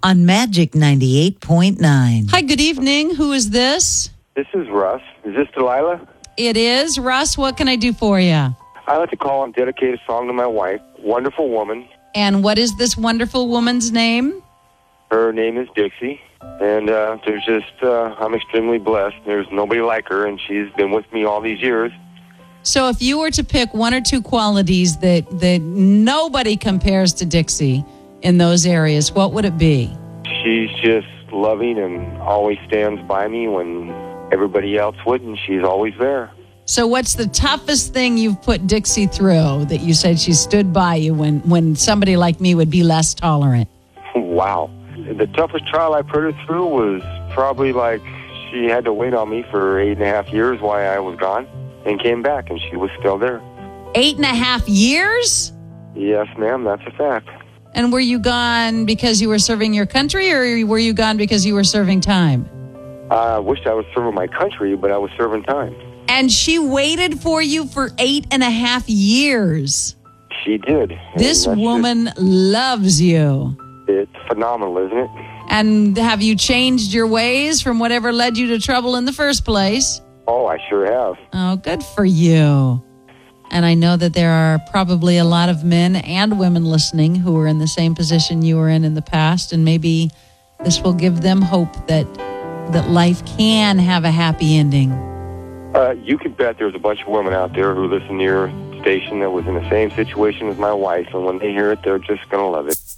on Magic 98.9. Hi, good evening. Who is this? This is Russ. Is this Delilah? It is. Russ, what can I do for you? I like to call and dedicate a song to my wife. Wonderful woman. And what is this wonderful woman's name? Her name is Dixie. And I'm extremely blessed. There's nobody like her, and she's been with me all these years. So if you were to pick one or two qualities that nobody compares to Dixie in those areas, what would it be? She's just loving and always stands by me when everybody else wouldn't. She's always there. So what's the toughest thing you've put Dixie through that you said she stood by you when somebody like me would be less tolerant? Wow. The toughest trial I put her through was probably like she had to wait on me for 8.5 years while I was gone and came back, and she was still there. 8.5 years? Yes, ma'am, that's a fact. And were you gone because you were serving your country, or were you gone because you were serving time? I wished I was serving my country, but I was serving time. And she waited for you for 8.5 years. She did. This woman loves you. It's phenomenal, isn't it? And have you changed your ways from whatever led you to trouble in the first place? Oh, I sure have. Oh, good for you. And I know that there are probably a lot of men and women listening who are in the same position you were in the past, and maybe this will give them hope that life can have a happy ending. You can bet there's a bunch of women out there who listen to your station that was in the same situation as my wife, and when they hear it, they're just going to love it.